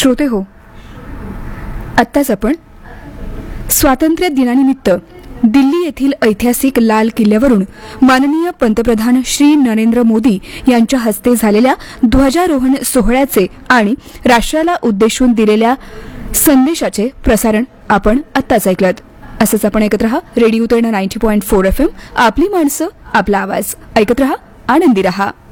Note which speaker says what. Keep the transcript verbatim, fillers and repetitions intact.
Speaker 1: श्रोते हो, आत्ताच आपण स्वातंत्र्य दिनानिमित्त दिल्ली येथील ऐतिहासिक लाल किल्ल्यावरून माननीय पंतप्रधान श्री नरेंद्र मोदी यांच्या हस्ते झालेल्या ध्वजारोहण सोहळ्याचे आणि राष्ट्राला उद्देशून दिलेल्या संदेशाचे प्रसारण आपण आत्ताच ऐकलत. असंच आपण ऐकत रहा radio तळणा ninety point four F M. आपली माणसं, आपला आवाज. ऐकत रहा, आनंदी रहा.